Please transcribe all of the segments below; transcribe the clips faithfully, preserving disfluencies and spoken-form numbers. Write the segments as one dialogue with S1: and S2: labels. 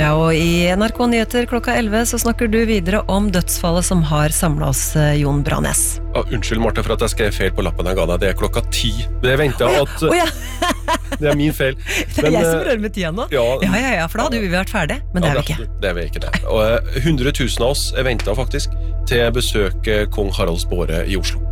S1: Ja, og i N R K Nyheter klokka elleve så snakker du videre om dødsfallet som har samlet oss, Jon Brannes.
S2: Ja, unnskyld, Marte, for at jeg skrev feil på lappen jeg ga deg. Det er klokka ti. Det ventet
S1: oh, ja.
S2: at...
S1: Oh, ja.
S2: Det er min feil.
S1: Det er Men, jeg som rører med tida nå. Ja, ja, ja, ja, for da hadde vi vært ferdig, men det ja, er vi ikke.
S2: Det er vi ikke det. Og hundre tusen av oss er ventet faktisk til besøk kong Haralds båre i Oslo.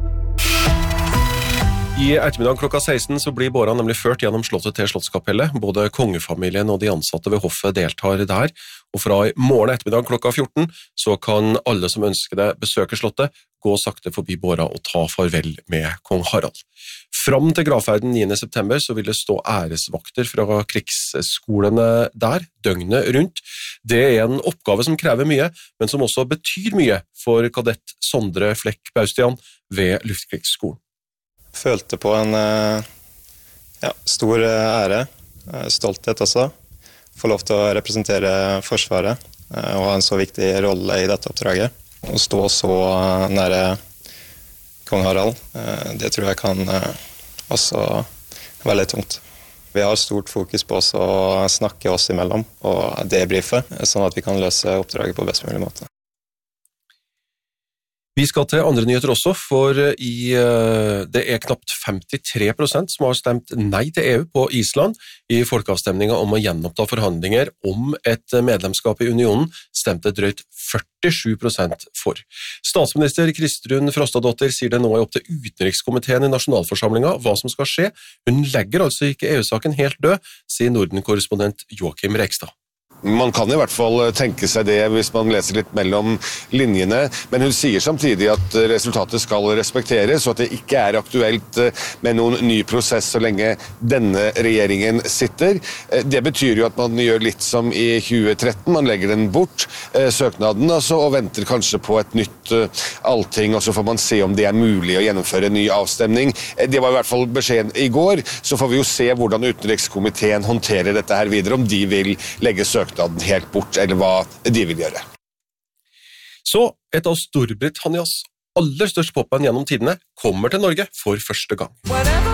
S2: I ettermiddag klokka seksten så blir båra nemlig ført gjennom slottet til Slottskapellet. Både kongefamilien og de ansatte ved hoffet deltar der, og fra i morgen ettermiddag klokka fjorten så kan alle som ønsker det besøke slottet, gå sakte forbi båra og ta farvel med kong Harald. Fram til gravferden niende september så vil det stå æresvakter fra krigsskolene der, døgnet rundt. Det er en oppgave som krever mye, men som også betyr mye for kadett Sondre Flekk Baustian ved Luftkrigsskolen.
S3: Følte på en ja, stor ære, stolthet også, få lov til å representere Forsvaret og ha en så viktig rolle i dette oppdraget. Å stå så nære kong Harald, det tror jeg kan også være litt tungt. Vi har stort fokus på oss å snakke oss imellom og debrife, sånn at vi kan løse oppdraget på best mulig måte.
S2: Vi skal til andre nyheter også, for i, det er knapt femtitre prosent som har stemt nei til E U på Island. I folkeavstemningen om å gjenoppta forhandlinger om et medlemskap i unionen stemte drøyt førtisju prosent for. Statsminister Kristrun Frostadottir sier det nå er opp til utenrikskomiteen i nasjonalforsamlingen hva som skal skje. Hun legger altså ikke E U-saken helt død, sier Norden-korrespondent Joakim Rekstad.
S4: Man kan i hvert fall tenke seg det hvis man leser litt mellom linjene, men hun sier samtidig at resultatet skal respekteres, og at det ikke er aktuelt med noen ny prosess så lenge denne regjeringen sitter. Det betyr jo at man gjør litt som i tjue tretten, man legger den bort, søknaden, altså, og venter kanskje på et nytt allting, og så får man se om det er mulig å gjennomføre en ny avstemning. Det var i hvert fall beskjeden i går, så får vi jo se hvordan utenrikskomiteen håndterer dette her videre, om de vil legge søknaden helt bort, eller hva de vil gjøre.
S2: Så et av Storbritannias aller største popband gjennom tidene kommer til Norge for første gang.